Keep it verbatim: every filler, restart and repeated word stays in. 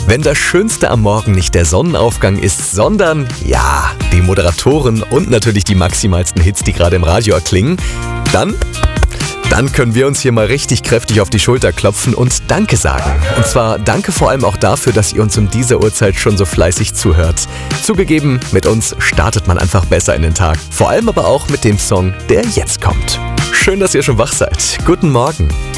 Wenn das Schönste am Morgen nicht der Sonnenaufgang ist, sondern, ja, die Moderatoren und natürlich die maximalsten Hits, die gerade im Radio erklingen, dann... Dann können wir uns hier mal richtig kräftig auf die Schulter klopfen und Danke sagen. Und zwar danke vor allem auch dafür, dass ihr uns um diese Uhrzeit schon so fleißig zuhört. Zugegeben, mit uns startet man einfach besser in den Tag. Vor allem aber auch mit dem Song, der jetzt kommt. Schön, dass ihr schon wach seid. Guten Morgen.